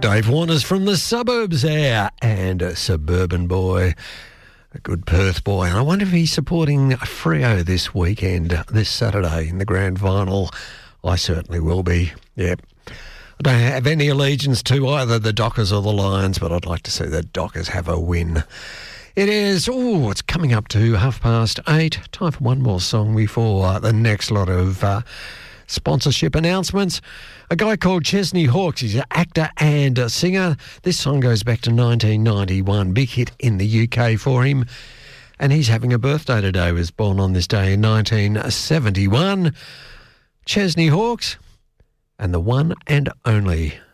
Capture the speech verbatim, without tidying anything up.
Dave Warner's from the suburbs there, and a suburban boy, a good Perth boy. And I wonder if he's supporting Freo this weekend, this Saturday in the grand final. I certainly will be, yep. I don't have any allegiance to either the Dockers or the Lions, but I'd like to see the Dockers have a win. It is, oh, it's coming up to half past eight. Time for one more song before uh, the next lot of uh, sponsorship announcements. A guy called Chesney Hawkes, he's an actor and a singer. This song goes back to nineteen ninety-one, big hit in the U K for him. And he's having a birthday today, he was born on this day in nineteen seventy-one. Chesney Hawkes and the one and only